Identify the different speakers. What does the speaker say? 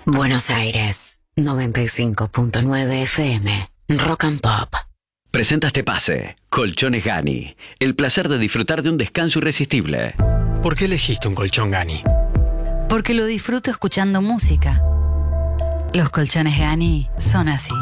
Speaker 1: Buenos Aires, 95.9 FM, Rock and Pop.
Speaker 2: Presenta este pase, Colchones Gani. El placer de disfrutar de un descanso irresistible.
Speaker 3: ¿Por qué elegiste un colchón Gani?
Speaker 4: Porque lo disfruto escuchando música. Los colchones Gani son así.